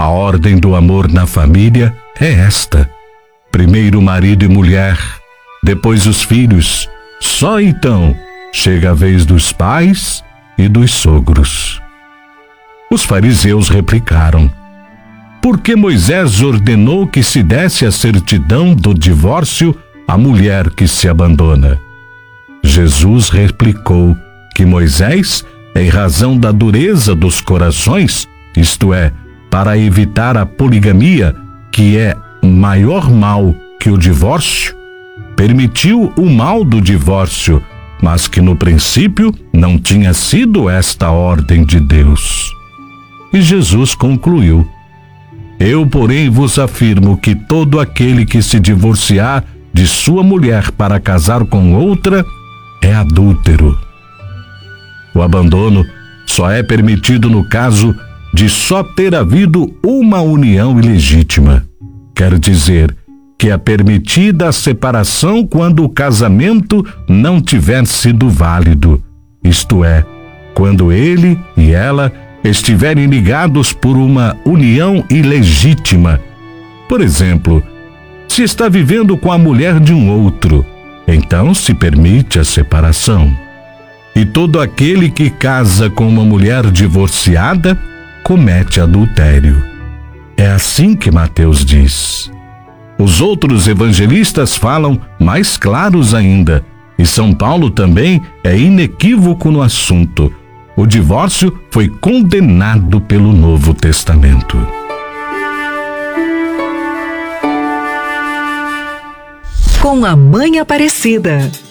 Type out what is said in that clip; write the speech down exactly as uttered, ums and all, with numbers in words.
A ordem do amor na família é esta: primeiro marido e mulher, depois os filhos, só então chega a vez dos pais e dos sogros. Os fariseus replicaram: por que Moisés ordenou que se desse a certidão do divórcio à mulher que se abandona? Jesus replicou que Moisés, em razão da dureza dos corações, isto é, para evitar a poligamia, que é maior mal que o divórcio, permitiu o mal do divórcio, mas que no princípio não tinha sido esta a ordem de Deus. E Jesus concluiu: eu, porém, vos afirmo que todo aquele que se divorciar de sua mulher para casar com outra é adúltero. O abandono só é permitido no caso de só ter havido uma união ilegítima. Quer dizer que é permitida a separação quando o casamento não tiver sido válido, isto é, quando ele e ela estiverem ligados por uma união ilegítima. Por exemplo, se está vivendo com a mulher de um outro, então se permite a separação. E todo aquele que casa com uma mulher divorciada comete adultério. É assim que Mateus diz. Os outros evangelistas falam mais claros ainda, e São Paulo também é inequívoco no assunto. O divórcio foi condenado pelo Novo Testamento. Com a Mãe Aparecida.